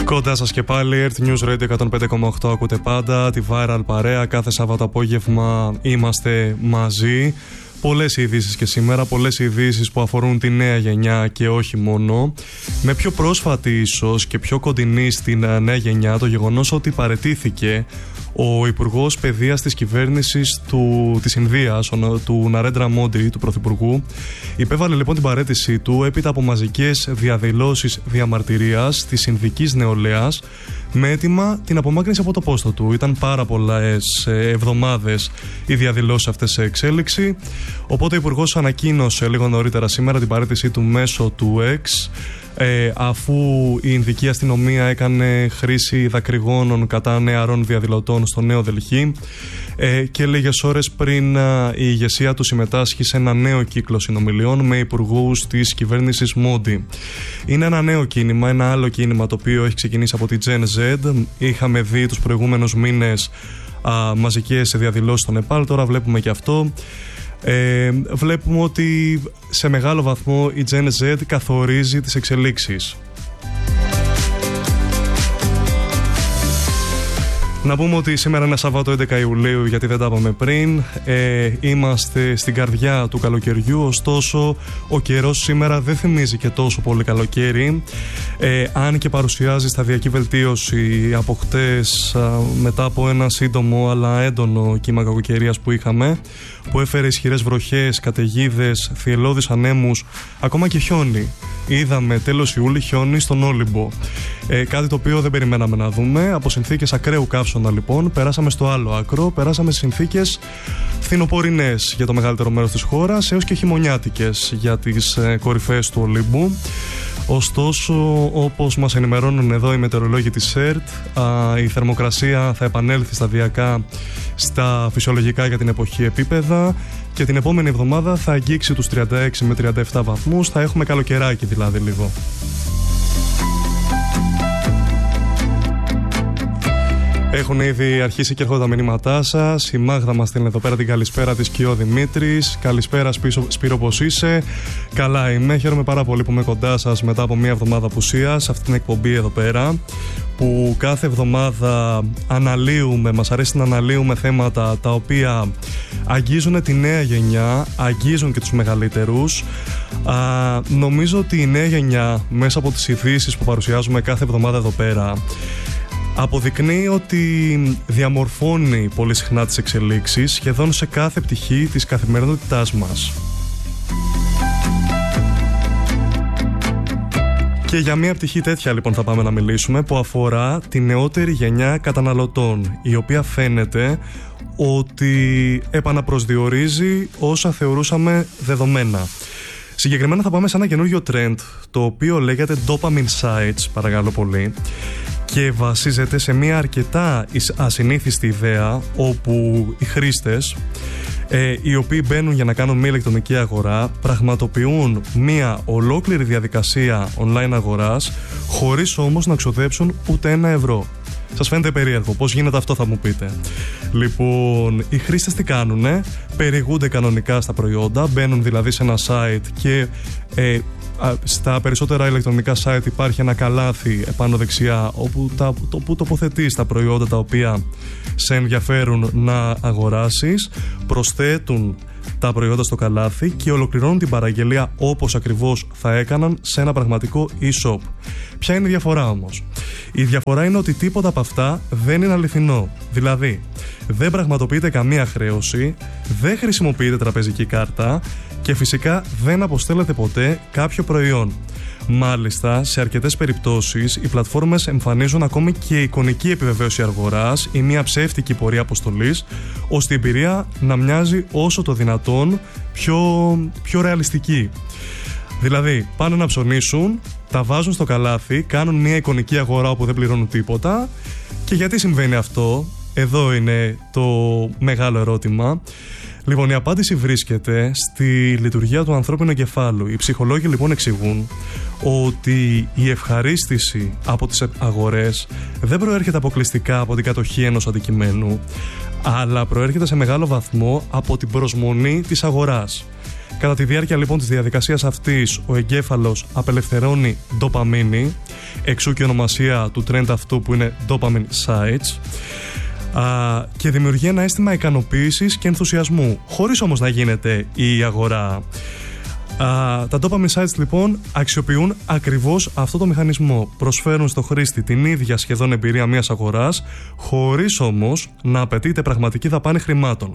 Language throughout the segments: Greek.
Κοντά σας και πάλι, Earth News Radio 105,8 ακούτε πάντα, τη Viral παρέα, κάθε Σάββατο απόγευμα είμαστε μαζί. Πολλές ειδήσεις και σήμερα, πολλές ειδήσεις που αφορούν τη νέα γενιά και όχι μόνο. Με πιο πρόσφατη ίσως και πιο κοντινή στην νέα γενιά το γεγονός ότι παραιτήθηκε ο Υπουργός Παιδείας της κυβέρνησης της Ινδίας, του Ναρέντρα Μόντι, του Πρωθυπουργού. Υπέβαλε λοιπόν την παραίτησή του έπειτα από μαζικές διαδηλώσεις διαμαρτυρίας της Ινδικής νεολαίας με αίτημα την απομάκρυνση από το πόστο του. Ήταν πάρα πολλές εβδομάδες οι διαδηλώσεις αυτές σε εξέλιξη. Οπότε ο Υπουργός ανακοίνωσε λίγο νωρίτερα σήμερα την παραίτησή του μέσω του X, αφού η Ινδική αστυνομία έκανε χρήση δακρυγόνων κατά νεαρών διαδηλωτών στο Νέο Δελχή και λίγες ώρες πριν η ηγεσία του συμμετάσχει σε ένα νέο κύκλο συνομιλιών με υπουργούς της κυβέρνησης Μόντι. Είναι ένα νέο κίνημα, ένα άλλο κίνημα το οποίο έχει ξεκινήσει από τη Gen Z. Είχαμε δει τους προηγούμενους μήνες μαζικές διαδηλώσεις στο Νεπάλ, τώρα βλέπουμε και αυτό. Βλέπουμε ότι σε μεγάλο βαθμό η Gen Z καθορίζει τις εξελίξεις. Να πούμε ότι σήμερα είναι Σαββάτο 11 Ιουλίου, γιατί δεν τα είπαμε πριν. Είμαστε στην καρδιά του καλοκαιριού, ωστόσο ο καιρός σήμερα δεν θυμίζει και τόσο πολύ καλοκαίρι, αν και παρουσιάζει σταδιακή βελτίωση από χτες, μετά από ένα σύντομο αλλά έντονο κύμα κακοκαιρίας που είχαμε, που έφερε ισχυρές βροχές, καταιγίδες, θυελλώδεις ανέμους, ακόμα και χιόνι. Είδαμε τέλος Ιούλη χιόνι στον Όλυμπο. Κάτι το οποίο δεν περιμέναμε να δούμε. Από συνθήκες ακραίου καύσωνα λοιπόν περάσαμε στο άλλο άκρο, περάσαμε σε συνθήκες φθινοπορεινές για το μεγαλύτερο μέρος της χώρας, έως και χειμωνιάτικες για τις κορυφές του Ολύμπου. Ωστόσο, όπως μας ενημερώνουν εδώ οι μετεωρολόγοι της ΕΡΤ, η θερμοκρασία θα επανέλθει σταδιακά στα φυσιολογικά για την εποχή επίπεδα και την επόμενη εβδομάδα θα αγγίξει τους 36 με 37 βαθμούς, θα έχουμε καλοκαιράκι δηλαδή λίγο. Έχουν ήδη αρχίσει και έρχονται τα μηνύματά σας. Η Μάγδα μας στέλνει εδώ πέρα την καλησπέρα της και ο Δημήτρης. Καλησπέρα Σπύρο, πώς είσαι? Καλά είμαι, χαίρομαι πάρα πολύ που είμαι κοντά σας μετά από μια εβδομάδα απουσίας σε αυτή την εκπομπή εδώ πέρα, που κάθε εβδομάδα αναλύουμε, μας αρέσει να αναλύουμε θέματα τα οποία αγγίζουν τη νέα γενιά, αγγίζουν και τους μεγαλύτερους. Νομίζω ότι η νέα γενιά μέσα από τις ειδήσεις που παρουσιάζουμε κάθε εβδομάδα εδώ πέρα αποδεικνύει ότι διαμορφώνει πολύ συχνά τις εξελίξεις σχεδόν σε κάθε πτυχή της καθημερινότητάς μας. Και για μια πτυχή τέτοια λοιπόν θα πάμε να μιλήσουμε, που αφορά τη νεότερη γενιά καταναλωτών, η οποία φαίνεται ότι επαναπροσδιορίζει όσα θεωρούσαμε δεδομένα. Συγκεκριμένα θα πάμε σε ένα καινούργιο trend, το οποίο λέγεται dopamine sites, παρακαλώ πολύ, και βασίζεται σε μια αρκετά ασυνήθιστη ιδέα, όπου οι χρήστες, οι οποίοι μπαίνουν για να κάνουν μια ηλεκτρονική αγορά, πραγματοποιούν μια ολόκληρη διαδικασία online αγοράς, χωρίς όμως να ξοδέψουν ούτε €1. Σας φαίνεται περίεργο? Πώς γίνεται αυτό, θα μου πείτε. Λοιπόν, οι χρήστες τι κάνουνε? Περιηγούνται κανονικά στα προϊόντα, μπαίνουν δηλαδή σε ένα site και στα περισσότερα ηλεκτρονικά site υπάρχει ένα καλάθι επάνω δεξιά, όπου τοποθετείς τα προϊόντα τα οποία σε ενδιαφέρουν να αγοράσεις, προσθέτουν τα προϊόντα στο καλάθι και ολοκληρώνουν την παραγγελία όπως ακριβώς θα έκαναν σε ένα πραγματικό e-shop. Ποια είναι η διαφορά όμως? Η διαφορά είναι ότι τίποτα από αυτά δεν είναι αληθινό. Δηλαδή, δεν πραγματοποιείται καμία χρέωση, δεν χρησιμοποιείται τραπεζική κάρτα και φυσικά δεν αποστέλλεται ποτέ κάποιο προϊόν. Μάλιστα, σε αρκετές περιπτώσεις οι πλατφόρμες εμφανίζουν ακόμη και εικονική επιβεβαίωση αγοράς ή μια ψεύτικη πορεία αποστολής, ώστε η εμπειρία να μοιάζει όσο το δυνατόν πιο ρεαλιστική. Δηλαδή, πάνε να ψωνίσουν, τα βάζουν στο καλάθι, κάνουν μια εικονική αγορά όπου δεν πληρώνουν τίποτα. Και γιατί συμβαίνει αυτό? Εδώ είναι το μεγάλο ερώτημα. Λοιπόν, η απάντηση βρίσκεται στη λειτουργία του ανθρώπινου εγκεφάλου. Οι ψυχολόγοι λοιπόν εξηγούν ότι η ευχαρίστηση από τις αγορές δεν προέρχεται αποκλειστικά από την κατοχή ενός αντικειμένου, αλλά προέρχεται σε μεγάλο βαθμό από την προσμονή της αγοράς. Κατά τη διάρκεια λοιπόν της διαδικασίας αυτής, ο εγκέφαλος απελευθερώνει ντοπαμίνη, εξού και η ονομασία του trend αυτού που είναι dopamine sites, και δημιουργεί ένα αίσθημα ικανοποίησης και ενθουσιασμού, χωρίς όμως να γίνεται η αγορά. Τα dopamine sites λοιπόν αξιοποιούν ακριβώς αυτό το μηχανισμό. Προσφέρουν στο χρήστη την ίδια σχεδόν εμπειρία μιας αγοράς, χωρίς όμως να απαιτείται πραγματική δαπάνη χρημάτων.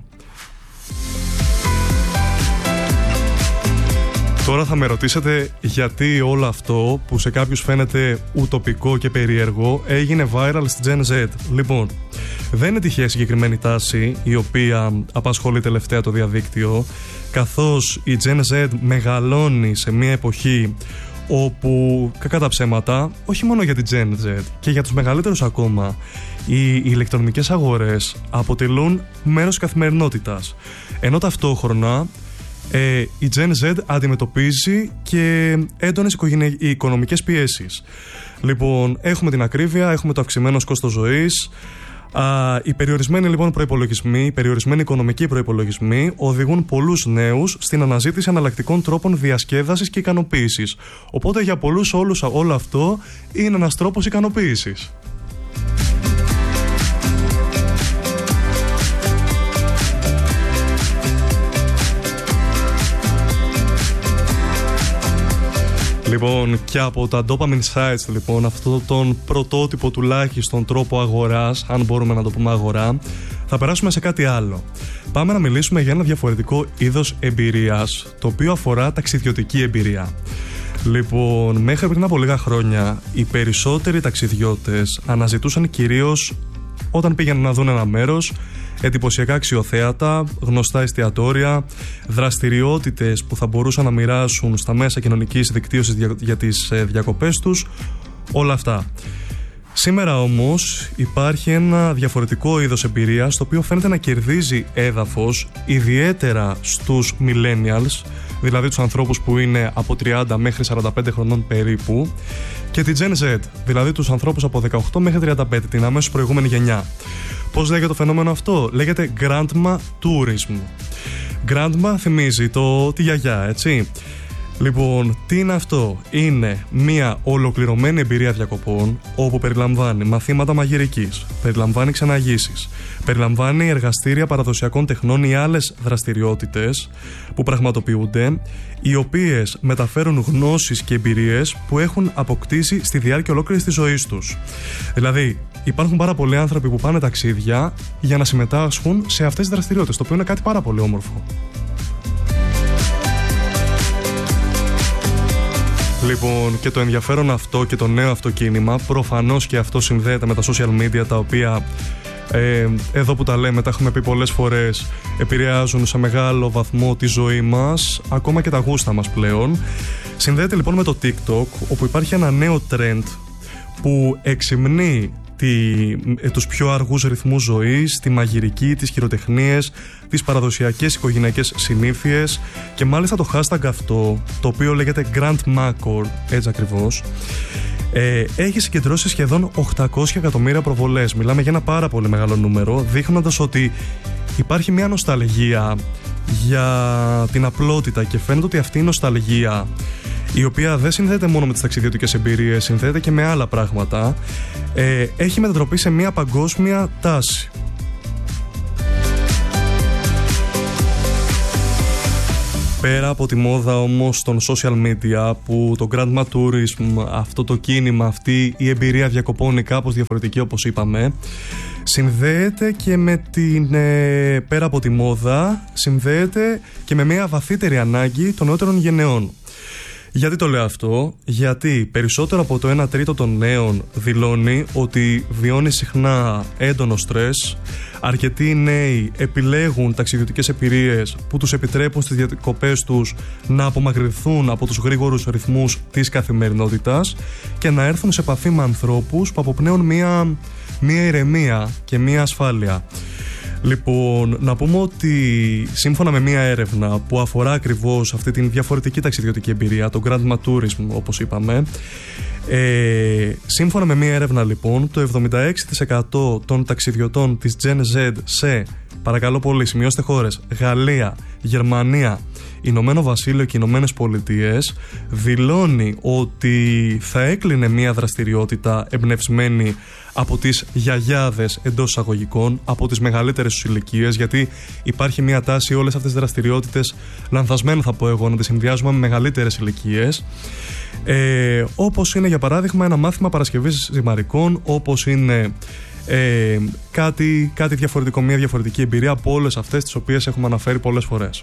Τώρα θα με ρωτήσετε γιατί όλο αυτό που σε κάποιους φαίνεται ουτοπικό και περίεργο έγινε viral στη Gen Z. Λοιπόν, δεν είναι τυχαία συγκεκριμένη τάση η οποία απασχολεί τελευταία το διαδίκτυο, καθώς η Gen Z μεγαλώνει σε μια εποχή όπου, κακά τα ψέματα, όχι μόνο για την Gen Z και για τους μεγαλύτερους ακόμα, οι ηλεκτρονικές αγορές αποτελούν μέρος καθημερινότητας, ενώ ταυτόχρονα η Gen Z αντιμετωπίζει και έντονες οικονομικές πιέσεις. Λοιπόν, έχουμε την ακρίβεια, έχουμε το αυξημένο κόστος ζωής. Οι περιορισμένοι λοιπόν προϋπολογισμοί, οι περιορισμένοι οικονομικοί προϋπολογισμοί οδηγούν πολλούς νέους στην αναζήτηση εναλλακτικών τρόπων διασκέδασης και ικανοποίησης. Οπότε για πολλούς όλο αυτό είναι ένας τρόπος ικανοποίησης. Λοιπόν, και από τα dopamine sites, λοιπόν, αυτό τον πρωτότυπο τουλάχιστον τρόπο αγοράς, αν μπορούμε να το πούμε αγορά, θα περάσουμε σε κάτι άλλο. Πάμε να μιλήσουμε για ένα διαφορετικό είδος εμπειρίας, το οποίο αφορά ταξιδιωτική εμπειρία. Λοιπόν, μέχρι πριν από λίγα χρόνια, οι περισσότεροι ταξιδιώτες αναζητούσαν κυρίως, όταν πήγαιναν να δουν ένα μέρος, εντυπωσιακά αξιοθέατα, γνωστά εστιατόρια, δραστηριότητες που θα μπορούσαν να μοιράσουν στα μέσα κοινωνικής δικτύωσης για τις διακοπές τους, όλα αυτά. Σήμερα όμως υπάρχει ένα διαφορετικό είδος εμπειρίας, το οποίο φαίνεται να κερδίζει έδαφος ιδιαίτερα στους millennials, δηλαδή τους ανθρώπους που είναι από 30 μέχρι 45 χρονών περίπου, και τη Gen Z, δηλαδή τους ανθρώπους από 18 μέχρι 35, την αμέσως προηγούμενη γενιά. Πώς λέγεται το φαινόμενο αυτό? Λέγεται Grandma Tourism. Grandma θυμίζει τη γιαγιά, έτσι. Λοιπόν, τι είναι αυτό? Είναι μια ολοκληρωμένη εμπειρία διακοπών, όπου περιλαμβάνει μαθήματα μαγειρικής, περιλαμβάνει ξεναγήσεις, περιλαμβάνει εργαστήρια παραδοσιακών τεχνών ή άλλες δραστηριότητες που πραγματοποιούνται, οι οποίες μεταφέρουν γνώσεις και εμπειρίες που έχουν αποκτήσει στη διάρκεια ολόκληρης της ζωής τους. Δηλαδή, υπάρχουν πάρα πολλοί άνθρωποι που πάνε ταξίδια για να συμμετάσχουν σε αυτές τις δραστηριότητες, το οποίο είναι κάτι πάρα πολύ όμορφο. Λοιπόν, και το ενδιαφέρον αυτό και το νέο αυτό κίνημα, προφανώς και αυτό συνδέεται με τα social media, τα οποία εδώ που τα λέμε, τα έχουμε πει πολλές φορές, επηρεάζουν σε μεγάλο βαθμό τη ζωή μας, ακόμα και τα γούστα μας πλέον. Συνδέεται λοιπόν με το TikTok, όπου υπάρχει ένα νέο trend που εξυμνεί τους πιο αργούς ρυθμούς ζωής, τη μαγειρική, τις χειροτεχνίες, τις παραδοσιακές οικογενειακές συνήθειες, και μάλιστα το hashtag αυτό, το οποίο λέγεται Grandmacor, έτσι ακριβώς, έχει συγκεντρώσει σχεδόν 800 εκατομμύρια προβολές. Μιλάμε για ένα πάρα πολύ μεγάλο νούμερο, δείχνοντας ότι υπάρχει μια νοσταλγία για την απλότητα, και φαίνεται ότι αυτή η νοσταλγία, η οποία δεν συνδέεται μόνο με τις ταξιδιωτικές εμπειρίες, συνδέεται και με άλλα πράγματα, έχει μετατροπεί σε μια παγκόσμια τάση. Πέρα από τη μόδα όμως των social media, που το Grandma Tourism, αυτό το κίνημα, αυτή η εμπειρία διακοπών, κάπως διαφορετική όπως είπαμε, συνδέεται και με πέρα από τη μόδα, συνδέεται και με μια βαθύτερη ανάγκη των νεότερων γενεών. Γιατί το λέω αυτό? Γιατί περισσότερο από το 1 τρίτο των νέων δηλώνει ότι βιώνει συχνά έντονο στρες. Αρκετοί νέοι επιλέγουν ταξιδιωτικές εμπειρίες που τους επιτρέπουν στις διακοπές τους να απομακρυνθούν από τους γρήγορους ρυθμούς της καθημερινότητας και να έρθουν σε επαφή με ανθρώπους που αποπνέουν μια ηρεμία και μια ασφάλεια. Λοιπόν, να πούμε ότι σύμφωνα με μια έρευνα που αφορά ακριβώς αυτή την διαφορετική ταξιδιωτική εμπειρία, το Grandma Tourism όπως είπαμε, σύμφωνα με μια έρευνα λοιπόν, το 76% των ταξιδιωτών της Gen Z σε παρακαλώ πολύ, σημειώστε χώρες: Γαλλία, Γερμανία, Ηνωμένο Βασίλειο και Ηνωμένες Πολιτείες, δηλώνει ότι θα έκλεινε μια δραστηριότητα εμπνευσμένη από τις γιαγιάδες εντός εισαγωγικών, από τις μεγαλύτερες τους ηλικίες, γιατί υπάρχει μια τάση όλες αυτές τις δραστηριότητες, λανθασμένο θα πω εγώ, να τις συνδυάζουμε με μεγαλύτερες ηλικίες. Όπως είναι για παράδειγμα ένα μάθημα παρασκευής ζυμαρικών, όπως είναι κάτι διαφορετικό, μια διαφορετική εμπειρία από όλες αυτές τις οποίες έχουμε αναφέρει πολλές φορές.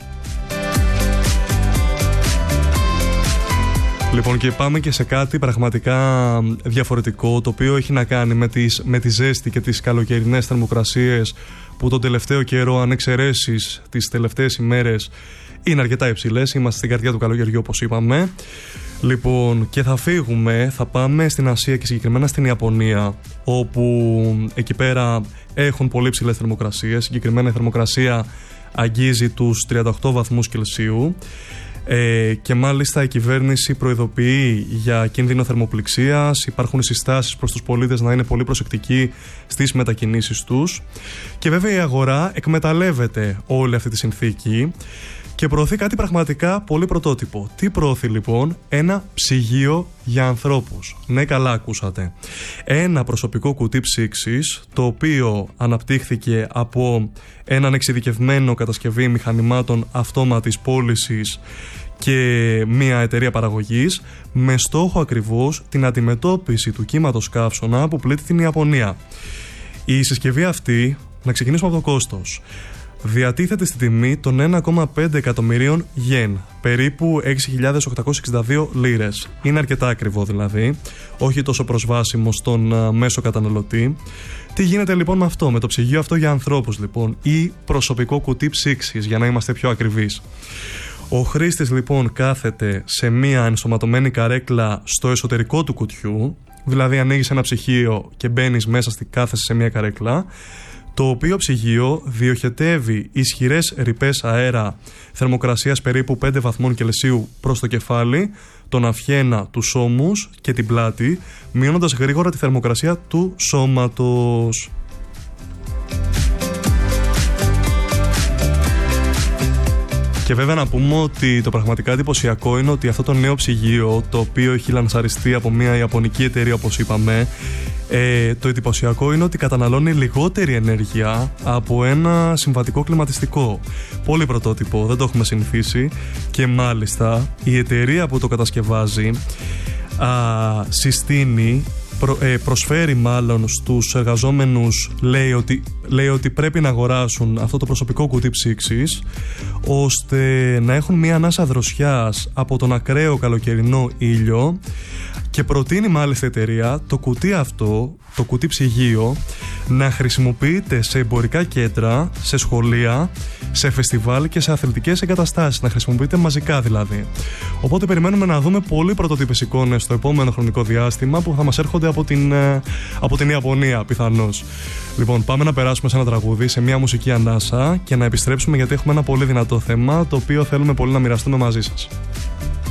Λοιπόν, και πάμε και σε κάτι πραγματικά διαφορετικό, το οποίο έχει να κάνει με τη ζέστη και τις καλοκαιρινές θερμοκρασίες που τον τελευταίο καιρό, αν εξαιρέσεις τις τελευταίες ημέρες, είναι αρκετά υψηλές. Είμαστε στην καρδιά του καλοκαιριού, όπως είπαμε. Λοιπόν, και θα πάμε στην Ασία και συγκεκριμένα στην Ιαπωνία, όπου εκεί πέρα έχουν πολύ ψηλές θερμοκρασίες. Συγκεκριμένα η θερμοκρασία αγγίζει τους 38 βαθμούς Κελσίου. Και μάλιστα η κυβέρνηση προειδοποιεί για κίνδυνο θερμοπληξίας. Υπάρχουν συστάσεις προς τους πολίτες να είναι πολύ προσεκτικοί στις μετακινήσεις τους. Και βέβαια η αγορά εκμεταλλεύεται όλη αυτή τη συνθήκη και προωθεί κάτι πραγματικά πολύ πρωτότυπο. Τι προωθεί λοιπόν? Ένα ψυγείο για ανθρώπους. Ναι, καλά ακούσατε. Ένα προσωπικό κουτί ψήξης, το οποίο αναπτύχθηκε από έναν εξειδικευμένο κατασκευή μηχανημάτων αυτόματης πώλησης και μια εταιρεία παραγωγής, με στόχο ακριβώς την αντιμετώπιση του κύματος καύσωνα που πλήττει την Ιαπωνία. Η συσκευή αυτή, να ξεκινήσουμε από το κόστος, διατίθεται στη τιμή των 1,5 εκατομμυρίων γεν, περίπου 6.862 λίρες. Είναι αρκετά ακριβό δηλαδή, όχι τόσο προσβάσιμο στον μέσο καταναλωτή. Τι γίνεται λοιπόν με αυτό, με το ψυγείο αυτό για ανθρώπους λοιπόν, ή προσωπικό κουτί ψήξης, για να είμαστε πιο ακριβείς? Ο χρήστης λοιπόν κάθεται σε μία ενσωματωμένη καρέκλα στο εσωτερικό του κουτιού, δηλαδή ανοίγεις ένα ψυγείο και μπαίνεις μέσα, κάθεσαι σε μία καρέκλα, το οποίο ψυγείο διοχετεύει ισχυρές ρηπές αέρα θερμοκρασίας περίπου 5 βαθμών Κελσίου προς το κεφάλι, τον αυχένα, τους ώμους και την πλάτη, μειώνοντας γρήγορα τη θερμοκρασία του σώματος. Και βέβαια να πούμε ότι το πραγματικά εντυπωσιακό είναι ότι αυτό το νέο ψυγείο, το οποίο έχει λανσαριστεί από μια ιαπωνική εταιρεία όπως είπαμε, το εντυπωσιακό είναι ότι καταναλώνει λιγότερη ενέργεια από ένα συμβατικό κλιματιστικό. Πολύ πρωτότυπο, δεν το έχουμε συνηθίσει. Και μάλιστα η εταιρεία που το κατασκευάζει συστήνει, προσφέρει μάλλον στους εργαζόμενους, λέει ότι πρέπει να αγοράσουν αυτό το προσωπικό κουτί ψήξης, ώστε να έχουν μια ανάσα δροσιάς από τον ακραίο καλοκαιρινό ήλιο, και προτείνει μάλιστα η εταιρεία το κουτί αυτό, το κουτί ψυγείο, να χρησιμοποιείται σε εμπορικά κέντρα, σε σχολεία, σε φεστιβάλ και σε αθλητικές εγκαταστάσεις, να χρησιμοποιείται μαζικά δηλαδή. Οπότε περιμένουμε να δούμε πολύ πρωτοτύπες εικόνες στο επόμενο χρονικό διάστημα, που θα μας έρχονται από την Ιαπωνία πιθανώς. Λοιπόν, πάμε να περάσουμε σε ένα τραγούδι, σε μια μουσική ανάσα, και να επιστρέψουμε, γιατί έχουμε ένα πολύ δυνατό θέμα, το οποίο θέλουμε πολύ να μοιραστούμε μαζί σας.